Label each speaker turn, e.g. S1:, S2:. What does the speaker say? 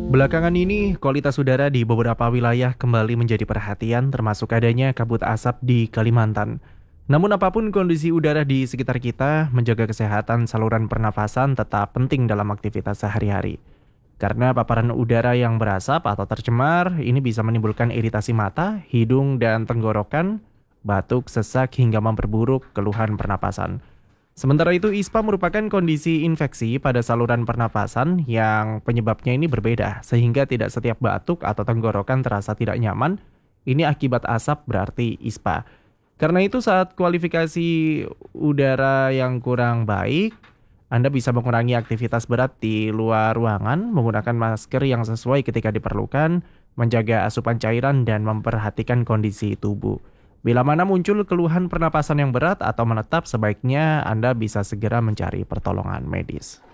S1: Belakangan ini, kualitas udara di beberapa wilayah kembali menjadi perhatian, termasuk adanya kabut asap di Kalimantan. Namun apapun kondisi udara di sekitar kita, menjaga kesehatan saluran pernafasan tetap penting dalam aktivitas sehari-hari. Karena paparan udara yang berasap atau tercemar, ini bisa menimbulkan iritasi mata, hidung, dan tenggorokan, batuk, sesak, hingga memperburuk keluhan pernapasan. Sementara itu, ISPA merupakan kondisi infeksi pada saluran pernapasan yang penyebabnya ini berbeda, sehingga tidak setiap batuk atau tenggorokan terasa tidak nyaman. Ini akibat asap berarti ISPA. Karena itu saat kualifikasi udara yang kurang baik, Anda bisa mengurangi aktivitas berat di luar ruangan, menggunakan masker yang sesuai ketika diperlukan, menjaga asupan cairan, dan memperhatikan kondisi tubuh. Bila mana muncul keluhan pernapasan yang berat atau menetap, sebaiknya Anda bisa segera mencari pertolongan medis.